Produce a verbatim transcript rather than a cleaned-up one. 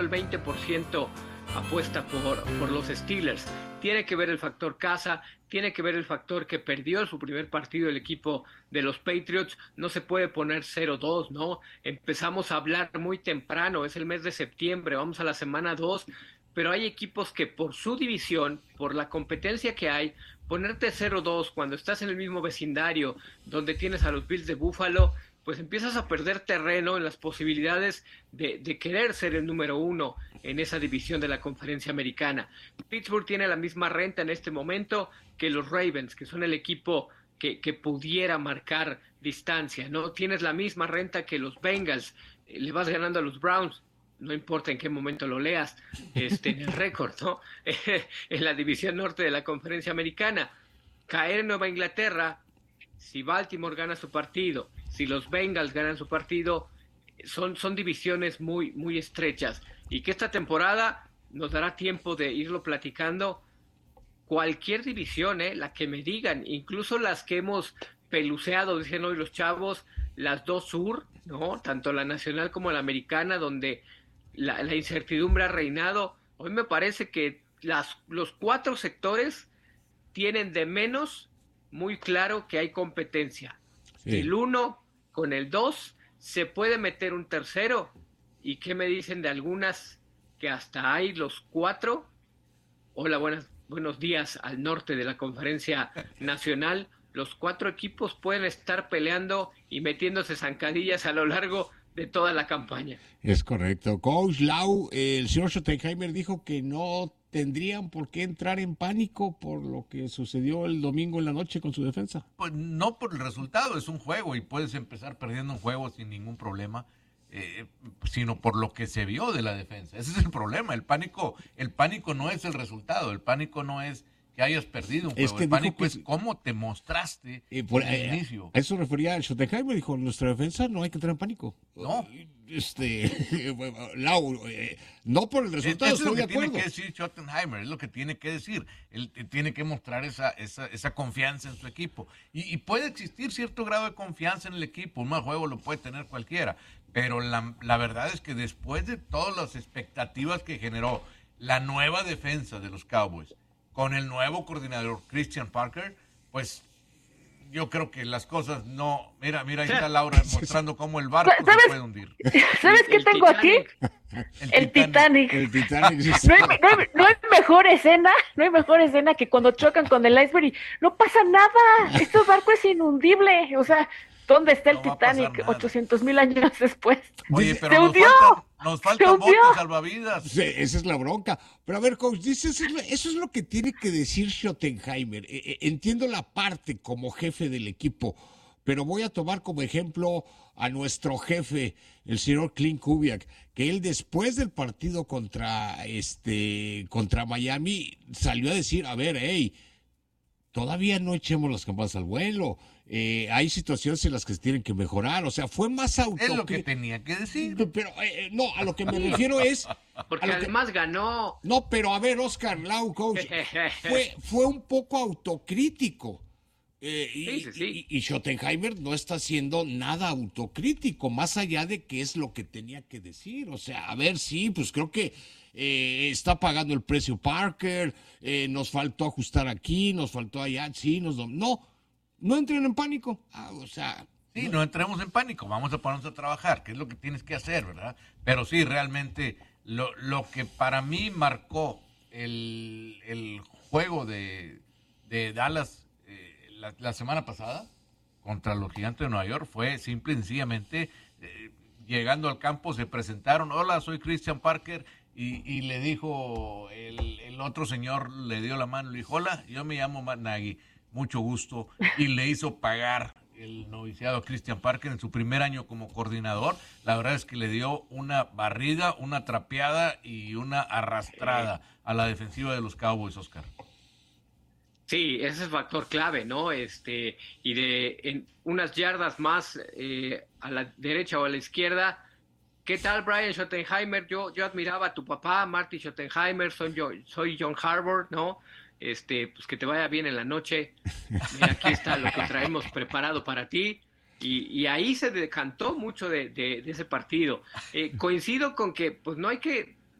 el veinte por ciento apuesta por, por los Steelers. Tiene que ver el factor casa, tiene que ver el factor que perdió su primer partido el equipo de los Patriots. No se puede poner cero dos, ¿no? Empezamos a hablar muy temprano, es el mes de septiembre, vamos a la semana dos, pero hay equipos que por su división, por la competencia que hay, ponerte cero dos cuando estás en el mismo vecindario donde tienes a los Bills de Buffalo, pues empiezas a perder terreno en las posibilidades de, de querer ser el número uno en esa división de la conferencia americana. Pittsburgh tiene la misma renta en este momento que los Ravens, que son el equipo que, que pudiera marcar distancia, ¿no? Tienes la misma renta que los Bengals, le vas ganando a los Browns, no importa en qué momento lo leas, este, en el récord, ¿no? En la división norte de la conferencia americana. Caer en Nueva Inglaterra, si Baltimore gana su partido, si los Bengals ganan su partido, son, son divisiones muy, muy estrechas, y que esta temporada nos dará tiempo de irlo platicando. Cualquier división, ¿eh? La que me digan, incluso las que hemos peluceado, dicen hoy los chavos, las dos sur, ¿no? Tanto la nacional como la americana, donde la, la incertidumbre ha reinado. Hoy me parece que las, los cuatro sectores tienen de menos muy claro que hay competencia. Sí. El uno con el dos, se puede meter un tercero. ¿Y qué me dicen de algunas que hasta hay los cuatro? Hola, buenas, buenos días al norte de la conferencia nacional. Los cuatro equipos pueden estar peleando y metiéndose zancadillas a lo largo de toda la campaña. Es correcto. Coach Lau, el señor Schottenheimer dijo que no tendrían por qué entrar en pánico por lo que sucedió el domingo en la noche con su defensa. Pues no por el resultado, es un juego y puedes empezar perdiendo un juego sin ningún problema, eh, sino por lo que se vio de la defensa. Ese es el problema. El pánico, el pánico no es el resultado, el pánico no es que hayas perdido un juego, es que el pánico que, es cómo te mostraste eh, por, en el eh, inicio. A eso refería el Schottenheimer, dijo, nuestra defensa no hay que entrar en pánico. No. Este, Lau, eh, no por el resultado, estoy de acuerdo. Es lo que tiene que decir Schottenheimer, es lo que tiene que decir. Él tiene que mostrar esa, esa, esa confianza en su equipo. Y, y puede existir cierto grado de confianza en el equipo, un mal juego lo puede tener cualquiera, pero la, la verdad es que después de todas las expectativas que generó la nueva defensa de los Cowboys, con el nuevo coordinador Christian Parker, pues yo creo que las cosas no... Mira, mira, ahí está Laura mostrando cómo el barco ¿Sabes? se puede hundir. ¿Sabes qué tengo aquí? El, el Titanic. Titanic. El Titanic. No hay, no, hay, no hay mejor escena, no hay mejor escena que cuando chocan con el iceberg y no pasa nada. Este barco es inundible. O sea, ¿dónde está el No Titanic ochocientos mil años después? Oye, pero ¡Se nos hundió! faltan, nos faltan botes salvavidas. Sí, esa es la bronca. Pero a ver, coach, dice, eso, es lo, eso es lo que tiene que decir Schottenheimer. Eh, eh, entiendo la parte como jefe del equipo, pero voy a tomar como ejemplo a nuestro jefe, el señor Clint Kubiak, que él después del partido contra este contra Miami salió a decir, a ver, hey, todavía no echemos las campanas al vuelo. Eh, hay situaciones en las que se tienen que mejorar, o sea, fue más autocrítico. Es lo que tenía que decir. Pero, eh, no, a lo que me refiero es... Porque además que... ganó. No, pero a ver, Oscar Lau, coach, fue, fue un poco autocrítico. Eh, y, sí, sí, sí. Y, y Schottenheimer no está haciendo nada autocrítico, más allá de qué es lo que tenía que decir. O sea, a ver, sí, pues creo que eh, está pagando el precio Parker, eh, nos faltó ajustar aquí, nos faltó allá, sí, nos... No, no entren en pánico. Ah, o sea... Sí, no. no entremos en pánico, vamos a ponernos a trabajar, que es lo que tienes que hacer, ¿verdad? Pero sí, realmente, lo, lo que para mí marcó el, el juego de, de Dallas eh, la, la semana pasada contra los Gigantes de Nueva York fue simple y sencillamente eh, llegando al campo, se presentaron, hola, soy Christian Parker, y, y le dijo, el, el otro señor le dio la mano, le dijo, hola, yo me llamo Matt Nagy, mucho gusto, y le hizo pagar el noviciado a Christian Parker en su primer año como coordinador. La verdad es que le dio una barrida, una trapeada y una arrastrada a la defensiva de los Cowboys, Oscar. Sí, ese es el factor clave, ¿no? Este, y de en unas yardas más eh, a la derecha o a la izquierda. ¿Qué tal, Brian Schottenheimer? Yo, yo admiraba a tu papá, Marty Schottenheimer, soy, yo, soy John Harbaugh, ¿no? Este, pues que te vaya bien en la noche. Mira, aquí está lo que traemos preparado para ti. Y, y ahí se decantó mucho de, de, de ese partido. Eh, coincido con que pues no hay que